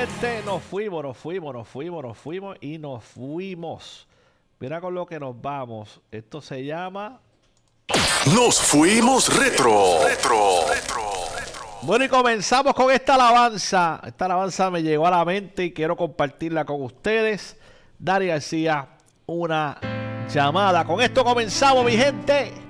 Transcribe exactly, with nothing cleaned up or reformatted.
gente, nos fuimos, nos fuimos, nos fuimos, nos fuimos y nos fuimos. Mira con lo que nos vamos. Esto se llama... Nos fuimos retro. Retro. Retro. Bueno, y comenzamos con esta alabanza. Esta alabanza me llegó a la mente y quiero compartirla con ustedes. Dari García, una llamada. Con esto comenzamos, mi gente.